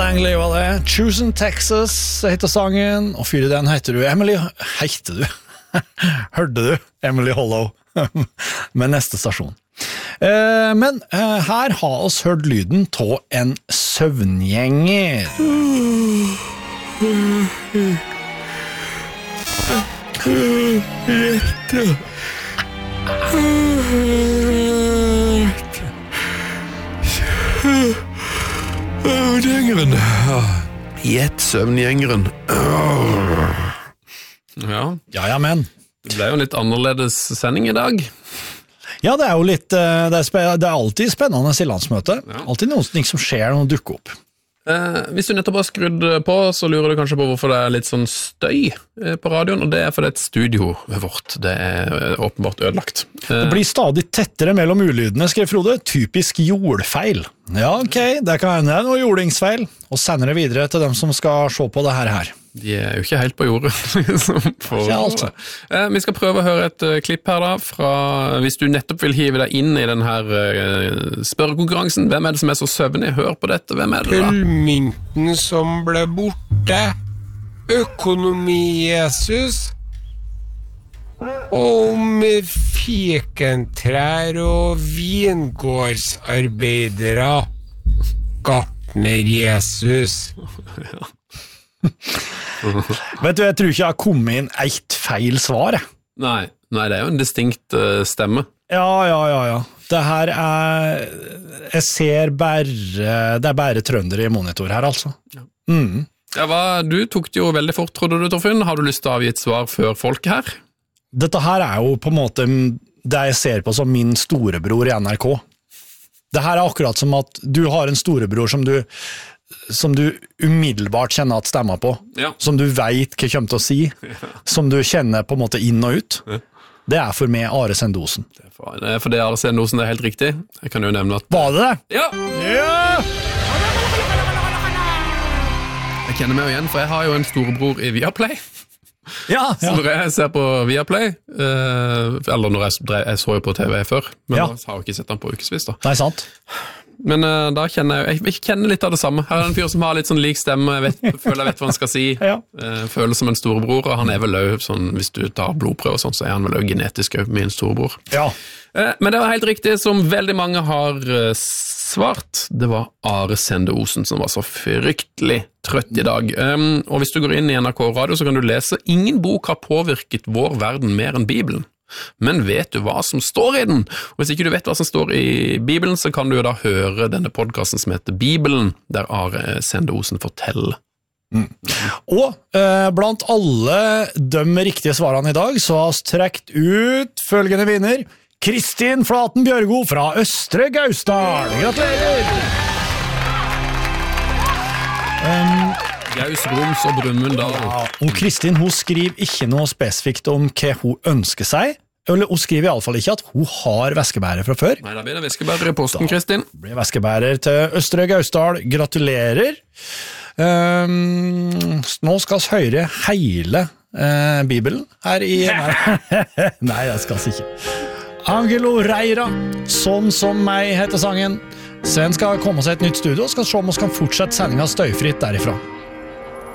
Langley var det. Choosing Texas heter sangen, og fyr i den heter du Emily. Heiter du? Hørte du? Emily Hollow. Med neste stasjon. Men her har oss hørt lyden av en søvngjenger. Søvngjengeren. Gjett søvngjengeren. Ja, men. Det ble jo en litt annerledes sending i dag. Ja, det er jo litt, det er alltid spennende i landsmøte. Alltid noe som skjer når det dukker opp. Hvis du nettopp har skrudd på, så lurer du kanskje på hvorfor det er litt sånn støy på radioen, og det er fordi et studio vårt, det er åpenbart ødelagt. Det blir stadig tettere mellom ulydene, skrev Frode. Typisk jordfeil. Ja, ok, det kan hende noe jordingsfeil, og sender det videre til dem som skal se på det her. De er jo ikke helt på jordet. Vi skal prøve å høre et klipp her da, fra, hvis du nettopp vil hive deg inn i denne spørrekonkurransen. Hvem er det som er så søvnig? Hør på dette, hvem er det da? Gullmynten som ble borte, økonomi-Jesus, om fikentrær og vingårdsarbeidere, gartner-Jesus. Vet du, jeg tror ikke jeg har kommet inn ett feil svar. Nei, det er jo en distinkt stemme. Ja. Det her jeg ser det er bare trønder i monitor her, altså. Du tok det jo veldig fort, trodde du, Torfinn. Har du lyst til å avgi et svar før folket her? Dette her er jo på en måte det jeg ser på som min storebror i NRK. Det her er akkurat som at du har en storebror som du umiddelbart kjenner at stemmer på, som du vet hva kommer til å si, som du kjenner på en måte inn og ut. Det er for meg Are Sendosen. Det er for det Are Sendosen, det er helt riktig. Jeg kan jo nevne at... Var det det? Ja! Jeg kjenner meg jo igjen, for jeg har jo en storebror i Viaplay. Ja. Så når jeg ser på Viaplay, eller når jeg så jo på TV før, men jeg har jo ikke sett den på ukesvis da. Nei, sant. Men da kjenner jeg kjenner litt av det samme. Her er en fyr som har litt sånn lik stemme, føler jeg vet hva han skal si, føler som en storebror, og han er vel også sånn, hvis du tar blodprøve og sånn, så er han vel også genetisk min storebror. Ja. Men det var helt riktig, som veldig mange har svart. Det var Are Sendosen som var så fryktelig trøtt i dag. Og hvis du går inn i NRK Radio, så kan du lese «Ingen bok har påvirket vår verden mer enn Bibelen». Men vet du hva som står i den? Og hvis ikke du vet hva som står i Bibelen, så kan du jo da høre denne podcasten som heter Bibelen, der Are Sendosen forteller. Og blant alle de riktige svarene i dag, så har vi trekt ut følgende vinner, Kristin Flaten Bjørgo fra Østre Gausdal. Gratulerer! Gaus, Roms og Brumunddal. Ja, og Kristin, hun skriver ikke noe spesifikt om hva hun ønsker seg, eller hun skriver i alle fall ikke at hun har veskebærer fra før. Nei, da blir det veskebærer i posten, Kristin. Da blir veskebærer til Østre Gausdal. Gratulerer. Nå skal vi høre hele Bibelen her i... Nei, jeg skal ikke. Angelo Reira, Sånn som meg heter sangen. Sven skal komme seg et nytt studio, og skal se om vi kan fortsette sendingen støyfritt derifra.